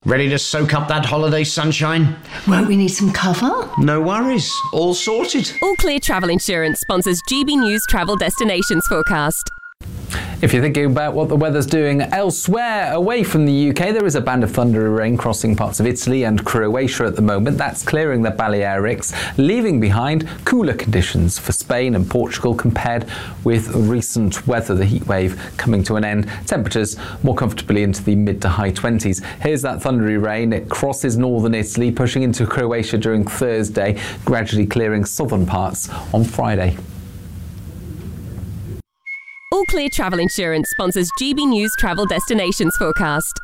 Ready to soak up that holiday sunshine? Won't we need some cover? No worries. All sorted. All Clear Travel Insurance sponsors GB News Travel Destinations Forecast. If you're thinking about what the weather's doing elsewhere away from the UK, there is a band of thundery rain crossing parts of Italy and Croatia at the moment. That's clearing the Balearics, leaving behind cooler conditions for Spain and Portugal compared with recent weather, the heat wave coming to an end. Temperatures more comfortably into the mid to high 20s. Here's that thundery rain. It crosses northern Italy, pushing into Croatia during Thursday, gradually clearing southern parts on Friday. All Clear Travel Insurance sponsors GB News Travel Destinations Forecast.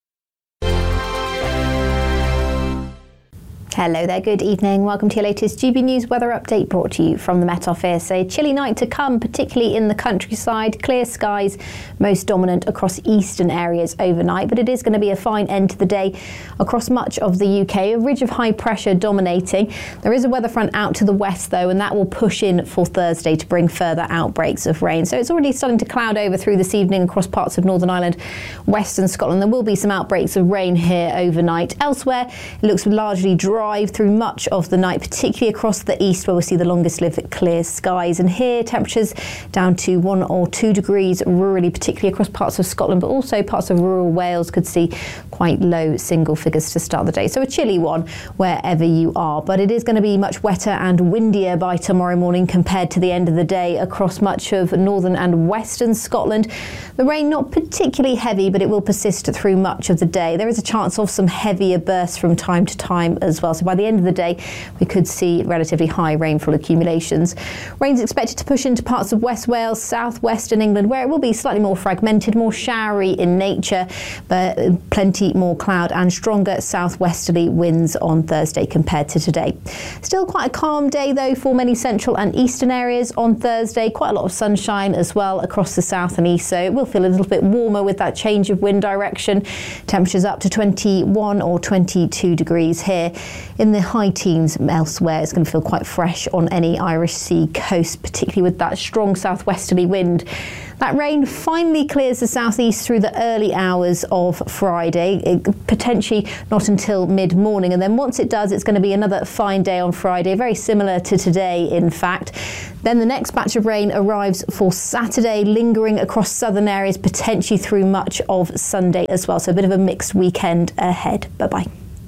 Hello there, good evening. Welcome to your latest GB News weather update brought to you from the Met Office. A chilly night to come, particularly in the countryside. Clear skies, most dominant across eastern areas overnight, but it is going to be a fine end to the day across much of the UK. A ridge of high pressure dominating. There is a weather front out to the west though, and that will push in for Thursday to bring further outbreaks of rain. So it's already starting to cloud over through this evening across parts of Northern Ireland, western Scotland. There will be some outbreaks of rain here overnight. Elsewhere, it looks largely dry through much of the night, particularly across the east where we'll see the longest lived clear skies. And here temperatures down to 1 or 2 degrees rurally, particularly across parts of Scotland, but also parts of rural Wales could see quite low single figures to start the day. So a chilly one wherever you are, but it is going to be much wetter and windier by tomorrow morning compared to the end of the day across much of northern and western Scotland. The rain not particularly heavy, but it will persist through much of the day. There is a chance of some heavier bursts from time to time as well. So by the end of the day, we could see relatively high rainfall accumulations. Rain's expected to push into parts of West Wales, southwestern England, where it will be slightly more fragmented, more showery in nature, but plenty more cloud and stronger southwesterly winds on Thursday compared to today. Still quite a calm day though for many central and eastern areas on Thursday. Quite a lot of sunshine as well across the south and east, so it will feel a little bit warmer with that change of wind direction. Temperatures up to 21 or 22 degrees here. In the high teens elsewhere, it's going to feel quite fresh on any Irish Sea coast, particularly with that strong southwesterly wind. That rain finally clears the southeast through the early hours of Friday, potentially not until mid-morning. And then once it does, it's going to be another fine day on Friday, very similar to today, in fact. Then the next batch of rain arrives for Saturday, lingering across southern areas, potentially through much of Sunday as well. So a bit of a mixed weekend ahead. Bye-bye.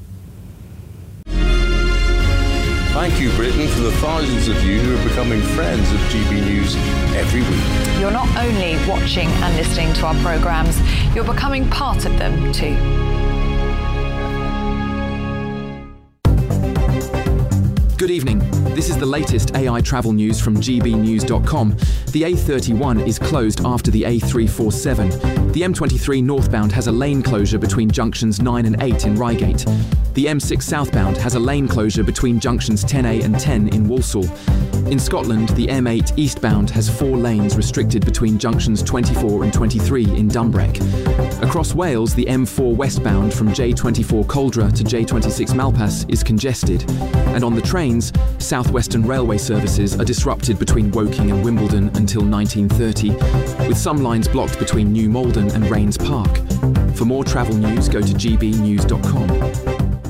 Thank you, Britain, for the thousands of you who are becoming friends of GB News every week. You're not only watching and listening to our programmes, you're becoming part of them too. Good evening. This is the latest AI travel news from gbnews.com. The A31 is closed after the A347. The M23 northbound has a lane closure between junctions 9 and 8 in Reigate. The M6 southbound has a lane closure between junctions 10A and 10 in Walsall. In Scotland, the M8 eastbound has 4 lanes restricted between junctions 24 and 23 in Dumbreck. Across Wales, the M4 westbound from J24 Coldra to J26 Malpas is congested. And on the trains, South Western Railway services are disrupted between Woking and Wimbledon until 1930, with some lines blocked between New Malden and Rains Park. For more travel news, go to gbnews.com.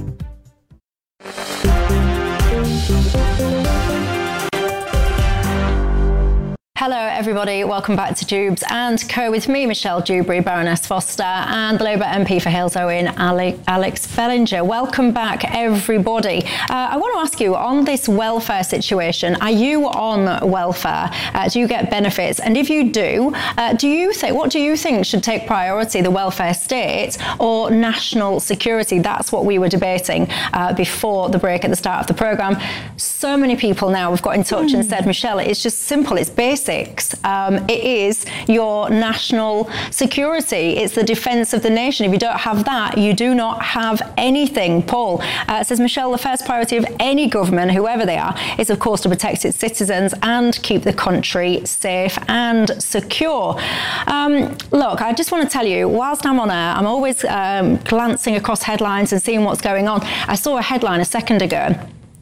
Hello everybody, welcome back to Jubes and Co with me, Michelle Dewberry, Baroness Foster, and the Labour MP for Hales Owen, Alex Bellinger. Welcome back everybody. I want to ask you, on this welfare situation, are you on welfare? Do you get benefits? And if you do, what do you think should take priority, the welfare state or national security? That's what we were debating before the break at the start of the programme. So many people now have got in touch and said, Michelle, it's just simple, it's basic. It is your national security. It's the defence of the nation. If you don't have that, you do not have anything. Paul says, Michelle, the first priority of any government, whoever they are, is of course to protect its citizens and keep the country safe and secure. Look, I just want to tell you, whilst I'm on air, I'm always glancing across headlines and seeing what's going on. I saw a headline a second ago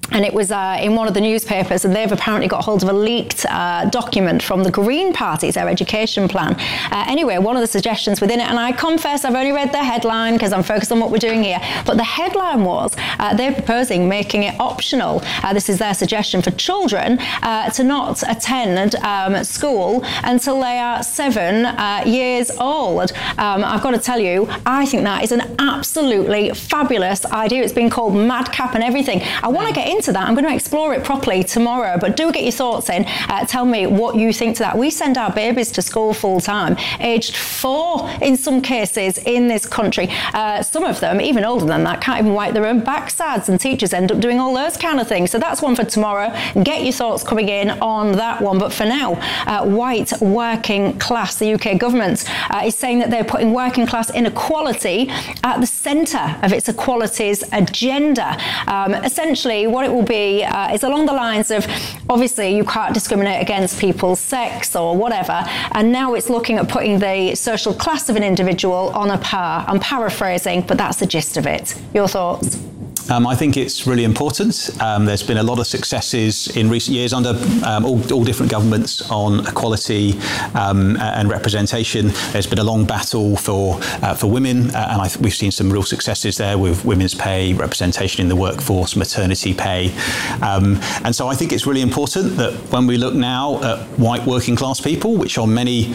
And it was in one of the newspapers, and they've apparently got hold of a leaked document from the Green Party's their education plan. Anyway, one of the suggestions within it, and I confess I've only read the headline because I'm focused on what we're doing here, but the headline was they're proposing making it optional. This is their suggestion for children to not attend school until they are 7 years old. I've got to tell you, I think that is an absolutely fabulous idea. It's been called madcap and everything. I want to get into that. I'm going to explore it properly tomorrow, but do get your thoughts in. Tell me what you think to that. We send our babies to school full time, aged 4 in some cases in this country. Some of them, even older than that, can't even wipe their own backsides, and teachers end up doing all those kind of things. So that's one for tomorrow. Get your thoughts coming in on that one. But for now, white working class, the UK government is saying that they're putting working class inequality at the centre of its equalities agenda. Essentially, what it will be is along the lines of, obviously you can't discriminate against people's sex or whatever, and now it's looking at putting the social class of an individual on a par. I'm paraphrasing, but that's the gist of it. Your thoughts? I think it's really important. There's been a lot of successes in recent years under all different governments on equality and representation. There's been a long battle for women, and we've seen some real successes there with women's pay, representation in the workforce, maternity pay. And so I think it's really important that when we look now at white working class people, which on many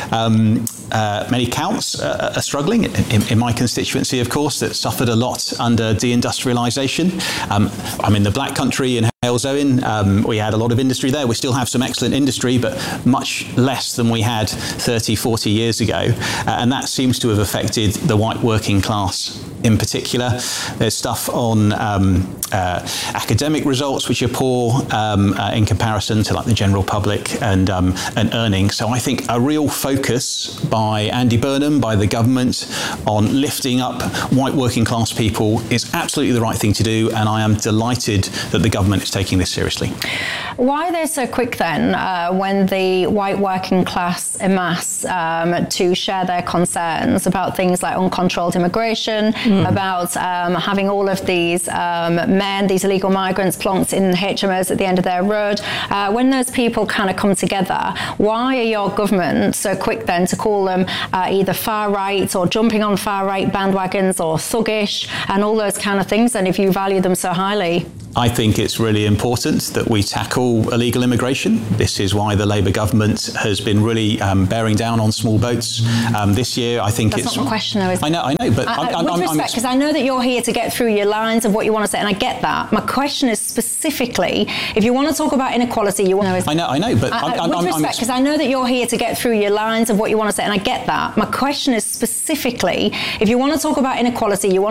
counts are struggling, in my constituency, of course, that suffered a lot under deindustrialisation. I'm in the Black Country in Halesowen. We had a lot of industry there. We still have some excellent industry, but much less than we had 30, 40 years ago. And that seems to have affected the white working class in particular. There's stuff on academic results which are poor in comparison to like the general public and earnings. So I think a real focus by Andy Burnham, by the government, on lifting up white working class people is absolutely the right thing to do, and I am delighted that the government is taking this seriously. Why are they so quick then when the white working class amass to share their concerns about things like uncontrolled immigration, about having all of these men, these illegal migrants plonked in HMOs at the end of their road? When those people kind of come together, why are your government so quick then to call them either far right or jumping on far right bandwagons or thuggish and all those kind of things, and if you value them so highly? I think it's really important that we tackle illegal immigration. This is why the Labour government has been really bearing down on small boats. This year, I think That's not the question, though, is it? I know, but with respect, because I know that you're here to get through your lines of what you want to say, and I get that. My question is specifically, if you want to talk about inequality, you want to... I know, but... with respect, because I know that you're here to get through your lines of what you want to say, and I get that. My question is specifically, if you want to talk about inequality, you want